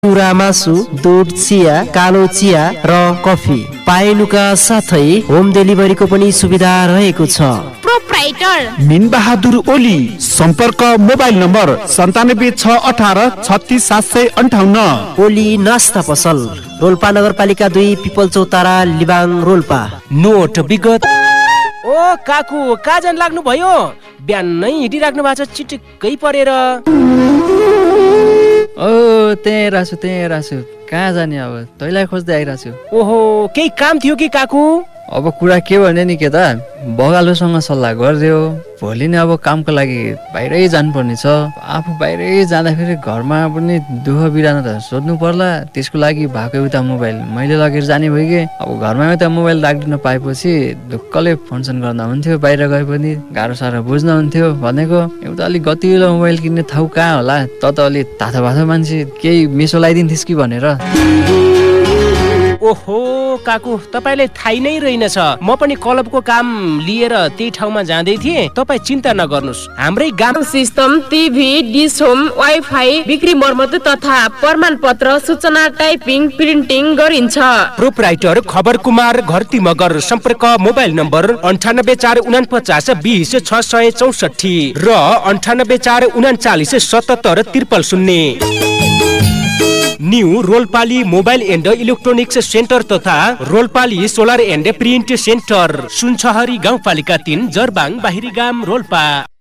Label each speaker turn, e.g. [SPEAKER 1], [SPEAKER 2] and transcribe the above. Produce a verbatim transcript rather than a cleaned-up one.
[SPEAKER 1] कुखुरा मासु, दुध, चिया, कालो चिया र कफी पाइनुका साथै होम डेलिभरीको पनि सुविधा रहेको छ।
[SPEAKER 2] प्रोप्राइटर
[SPEAKER 3] मिन बहादुर ओली, सम्पर्क मोबाइल नम्बर सन्तानब्बे छ अठार छत्तिस सात सय अन्ठाउन्न।
[SPEAKER 1] ओली नास्ता पसल, रोल्पा नगरपालिका दुई, पिपल चौतारा, लिबाङ, रोल्पा।
[SPEAKER 4] नोट विगत। ओ काकु कहाँ जान लाग्नु भयो? बिहानै हिँडिराख्नु भएको छ चिटिक्कै परेर।
[SPEAKER 5] ओ त्यही राछु त्यही राछु कहाँ जाने अब, तैँलाई खोज्दै आइरहेको छु।
[SPEAKER 4] ओहो केही काम थियो कि काकु?
[SPEAKER 5] अब कुरा के भने नि केटा, बगालोसँग सल्लाह गरिदियो, भोलि नै अब कामको लागि बाहिरै जानुपर्ने छ। आफू बाहिरै जाँदाखेरि घरमा पनि दुःख बिरानो त सोध्नु पर्ला, त्यसको लागि भएको एउटा मोबाइल मैले लगेर जाने भयो कि अब घरमा एउटा मोबाइल राखिदिन पाएपछि ढुक्कले फोनसन गर्दा हुन्थ्यो, बाहिर गए पनि गाह्रो साह्रो बुझ्न हुन्थ्यो। भनेको एउटा अलिक गतिलो मोबाइल किन्ने ठाउँ कहाँ होला? त त अलिक तातो भातो मान्छे, केही मिसो लगाइदिन्थिस् कि भनेर।
[SPEAKER 4] ओहो काकु तपाईलाई थाहै नै रहेनछ, म पनि क्लबको काम लिएर त्यही ठाउँमा जाँदै थिएँ। तपाईँ चिन्ता नगर्नुहोस्, हाम्रै गाउँ
[SPEAKER 2] system, TV, dish home, wifi बिक्री मर्मत तथा प्रमाण पत्र सूचना टाइपिङ प्रिन्टिङ गरिन्छ।
[SPEAKER 4] प्रोप्राइटर खबर कुमार घरती मगर। सम्पर्क मोबाइल नम्बर अन्ठानब्बे चार उनापचास बिस छ सय चौसठी र अन्ठानब्बे चार उनाचालिस सतहत्तर त्रिपल शून्य। New रोल्पाली mobile and electronics centre तथा रोल्पाली सोलर एन्ड प्रिन्ट सेन्टर, सुनछहरी गाउँपालिका तीन, जरबाङ, बाहिरी गाम, रोल्पा।